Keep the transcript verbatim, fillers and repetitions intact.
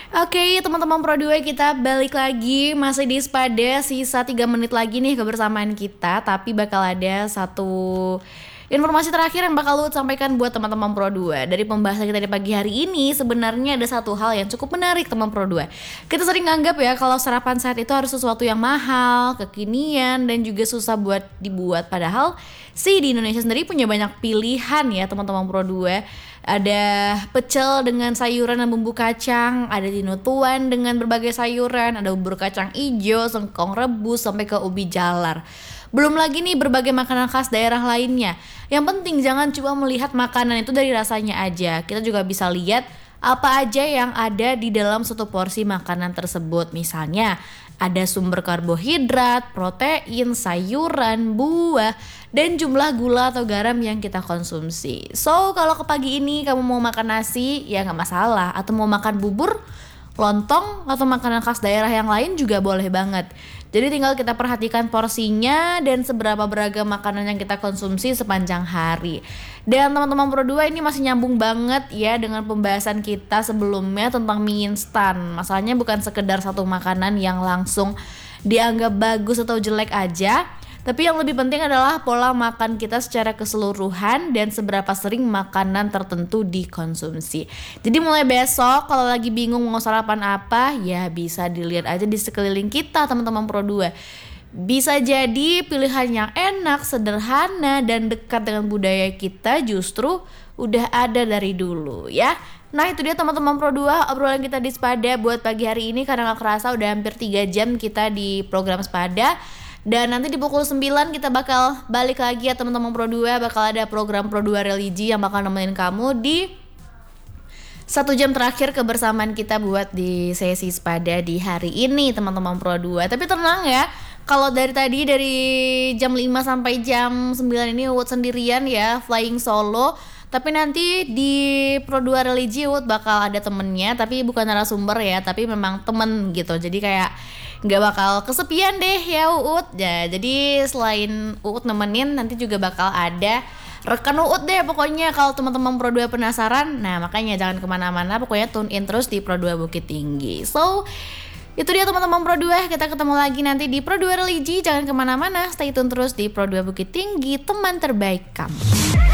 Oke teman-teman Pro dua, kita balik lagi. Masih di Spada, sisa tiga menit lagi nih kebersamaan kita. Tapi bakal ada satu informasi terakhir yang bakal lu sampaikan buat teman-teman Pro dua. Dari pembahasan kita di pagi hari ini, sebenarnya ada satu hal yang cukup menarik teman Pro dua. Kita sering nganggap ya kalau sarapan sehat itu harus sesuatu yang mahal, kekinian, dan juga susah buat dibuat. Padahal sih di Indonesia sendiri punya banyak pilihan ya teman-teman Pro dua. Ada pecel dengan sayuran dan bumbu kacang, ada tinutuan dengan berbagai sayuran, ada bubur kacang ijo, sengkong rebus, sampai ke ubi jalar. Belum lagi nih berbagai makanan khas daerah lainnya. Yang penting jangan cuma melihat makanan itu dari rasanya aja. Kita juga bisa lihat apa aja yang ada di dalam satu porsi makanan tersebut. Misalnya ada sumber karbohidrat, protein, sayuran, buah, dan jumlah gula atau garam yang kita konsumsi. So kalau ke pagi ini kamu mau makan nasi ya gak masalah. Atau mau makan bubur, lontong, atau makanan khas daerah yang lain juga boleh banget. Jadi tinggal kita perhatikan porsinya dan seberapa beragam makanan yang kita konsumsi sepanjang hari. Dan teman-teman Pro dua, ini masih nyambung banget ya dengan pembahasan kita sebelumnya tentang mie instan. Masalahnya bukan sekedar satu makanan yang langsung dianggap bagus atau jelek aja, tapi yang lebih penting adalah pola makan kita secara keseluruhan dan seberapa sering makanan tertentu dikonsumsi. Jadi mulai besok kalau lagi bingung mau sarapan apa, ya bisa dilihat aja di sekeliling kita teman-teman Pro dua. Bisa jadi pilihan yang enak, sederhana, dan dekat dengan budaya kita justru udah ada dari dulu ya. Nah itu dia teman-teman Pro dua, obrolan kita di Spada buat pagi hari ini. Karena gak kerasa udah hampir tiga jam kita di program Spada. Dan nanti di pukul sembilan kita bakal balik lagi ya teman-teman Pro dua. Bakal ada program Pro dua Religi yang bakal nemenin kamu di satu jam terakhir kebersamaan kita buat di sesi Spada di hari ini teman-teman Pro dua. Tapi tenang ya, kalau dari tadi dari jam lima sampai jam sembilan ini Uut sendirian ya, flying solo. Tapi nanti di Pro dua Religi Uut bakal ada temennya, tapi bukan narasumber ya, tapi memang temen gitu. Jadi kayak nggak bakal kesepian deh ya Uut ya. Jadi selain Uut nemenin, nanti juga bakal ada rekan Uut deh pokoknya. Kalau teman-teman Pro dua penasaran, nah makanya jangan kemana-mana, pokoknya tune in terus di Pro dua Bukit Tinggi. So itu dia teman-teman Pro dua, kita ketemu lagi nanti di Pro dua Religi. Jangan kemana-mana, stay tune terus di Pro dua Bukit Tinggi, teman terbaik kamu.